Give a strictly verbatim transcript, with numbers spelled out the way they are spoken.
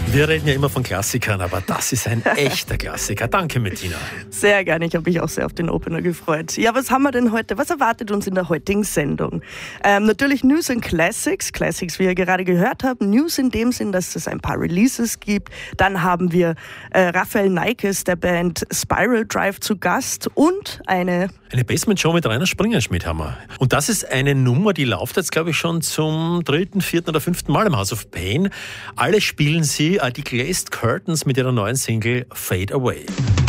Wir reden ja immer von Klassikern, aber das ist ein echter Klassiker. Danke, Bettina. Sehr gerne, ich habe mich auch sehr auf den Opener gefreut. Ja, was haben wir denn heute? Was erwartet uns in der heutigen Sendung? Ähm, natürlich News and Classics. Classics, wie ihr gerade gehört habt. News in dem Sinn, dass es ein paar Releases gibt. Dann haben wir äh, Raphael Neikes der Band Spiral Drive zu Gast und eine... Eine Basement-Show mit Rainer Springerschmidt haben wir. Und das ist eine Nummer, die läuft jetzt, glaube ich, schon zum dritten, vierten oder fünften Mal im House of Pain. Alle spielen sie, uh, die Glazed Curtains mit ihrer neuen Single Fade Away.